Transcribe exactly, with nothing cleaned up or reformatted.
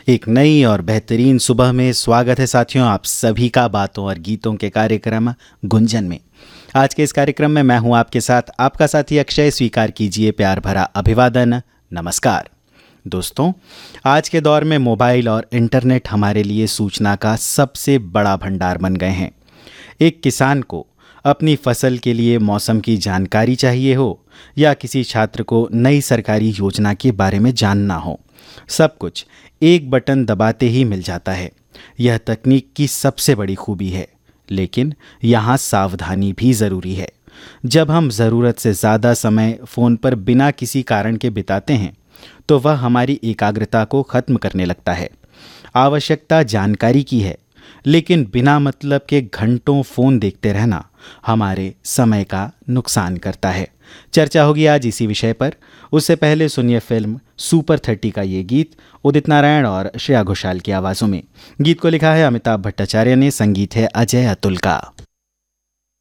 एक नई और बेहतरीन सुबह में स्वागत है साथियों, आप सभी का बातों और गीतों के कार्यक्रम गुंजन में। आज के इस कार्यक्रम में मैं हूं आपके साथ आपका साथी अक्षय। स्वीकार कीजिए प्यार भरा अभिवादन, नमस्कार। दोस्तों, आज के दौर में मोबाइल और इंटरनेट हमारे लिए सूचना का सबसे बड़ा भंडार बन गए हैं। एक किसान को अपनी फसल के लिए मौसम की जानकारी चाहिए हो या किसी छात्र को नई सरकारी योजना के बारे में जानना हो, सब कुछ एक बटन दबाते ही मिल जाता है। यह तकनीक की सबसे बड़ी खूबी है, लेकिन यहाँ सावधानी भी ज़रूरी है। जब हम ज़रूरत से ज़्यादा समय फ़ोन पर बिना किसी कारण के बिताते हैं तो वह हमारी एकाग्रता को ख़त्म करने लगता है। आवश्यकता जानकारी की है, लेकिन बिना मतलब के घंटों फ़ोन देखते रहना हमारे समय का नुकसान करता है। चर्चा होगी आज इसी विषय पर। उससे पहले सुनिए फिल्म सुपर थर्टी का ये गीत उदित नारायण और श्रेया घोषाल की आवाज़ों में। गीत को लिखा है अमिताभ भट्टाचार्य ने, संगीत है अजय अतुल का।